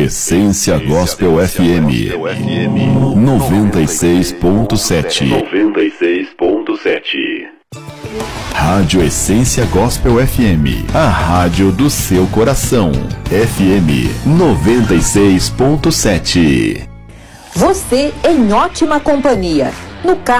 Essência Gospel FM 96.7. Rádio Essência Gospel FM, a rádio do seu coração. FM 96.7. Você em ótima companhia. No carro